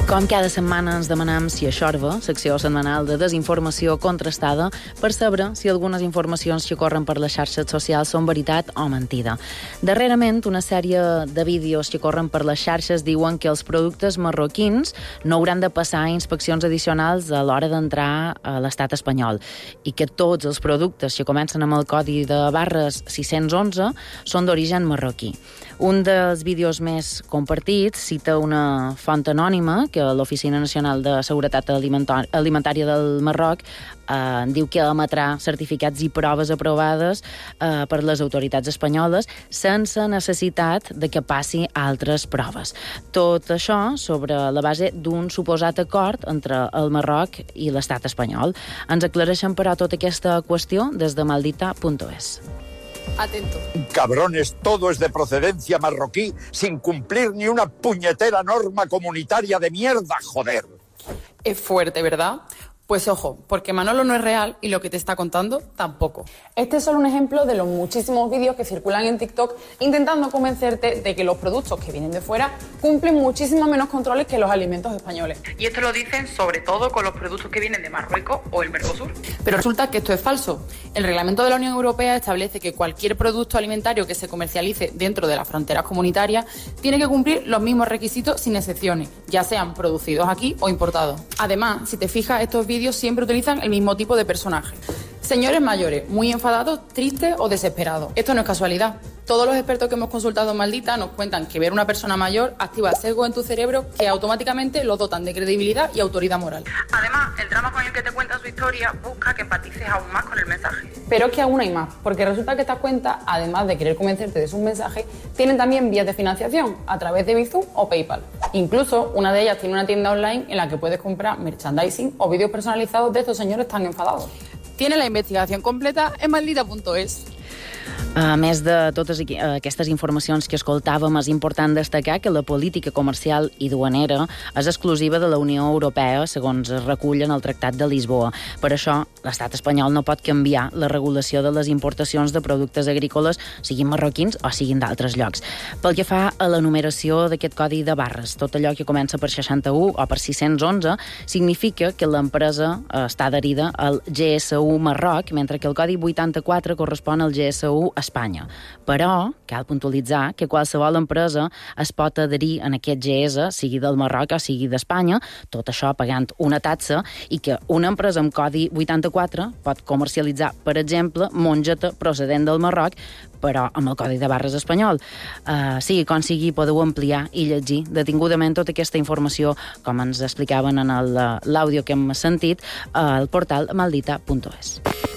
Com cada setmana ens demanem si a Xorba, secció setmanal de desinformació contrastada, per saber si algunes informacions que corren per les xarxes socials són veritat o mentida. Darrerament, una sèrie de vídeos que corren per les xarxes diuen que els productes marroquins no hauran de passar inspeccions addicionals a l'hora d'entrar a l'estat espanyol i que tots els productes que comencen amb el codi de barres 611 són d'origen marroquí. Un dels vídeos més compartits cita una font anònima que l'Oficina Nacional de Seguretat Alimentària del Marroc diu que emetrà certificats i proves aprovades per les autoritats espanyoles sense necessitat de que passi altres proves. Tot això sobre la base d'un suposat acord entre el Marroc i l'estat espanyol. Ens aclareixen, però, tota aquesta qüestió des de maldita.es. Atento. Cabrones, todo es de procedencia marroquí sin cumplir ni una puñetera norma comunitaria de mierda, joder. Es fuerte, ¿verdad? Pues ojo, porque Manolo no es real y lo que te está contando tampoco. Este es solo un ejemplo de los muchísimos vídeos que circulan en TikTok intentando convencerte de que los productos que vienen de fuera cumplen muchísimo menos controles que los alimentos españoles. Y esto lo dicen sobre todo con los productos que vienen de Marruecos o el Mercosur. Pero resulta que esto es falso. El reglamento de la Unión Europea establece que cualquier producto alimentario que se comercialice dentro de las fronteras comunitarias tiene que cumplir los mismos requisitos sin excepciones, ya sean producidos aquí o importados. Además, si te fijas, estos vídeos siempre utilizan el mismo tipo de personaje. Señores mayores, muy enfadados, tristes o desesperados. Esto no es casualidad. Todos los expertos que hemos consultado en Maldita nos cuentan que ver una persona mayor activa sesgos en tu cerebro que automáticamente lo dotan de credibilidad y autoridad moral. Además, el drama con el que te cuenta su historia busca que empatices aún más con el mensaje. Pero es que aún hay más, porque resulta que estas cuentas, además de querer convencerte de sus mensajes, tienen también vías de financiación a través de Bizum o PayPal. Incluso una de ellas tiene una tienda online en la que puedes comprar merchandising o vídeos personalizados de estos señores tan enfadados. Tiene la investigación completa en maldita.es. A més de totes aquestes informacions que escoltàvem, és important destacar que la política comercial i duanera és exclusiva de la Unió Europea, segons es recull en el Tractat de Lisboa. Per això, l'estat espanyol no pot canviar la regulació de les importacions de productes agrícoles, siguin marroquins o siguin d'altres llocs. Pel que fa a la numeració d'aquest codi de barres, tot allò que comença per 61 o per 611 significa que l'empresa està adherida al GSU Marroc, mentre que el codi 84 correspon al GSU Espanya. Però cal puntualitzar que qualsevol empresa es pot adherir en aquest GS, sigui del Marroc o sigui d'Espanya, tot això pagant una taxa, i que una empresa amb codi 84 pot comercialitzar, per exemple, mongeta procedent del Marroc, però amb el codi de barres espanyol. Sigui com sigui, podeu ampliar i llegir detingudament tota aquesta informació, com ens explicaven en l'àudio que hem sentit, al portal maldita.es.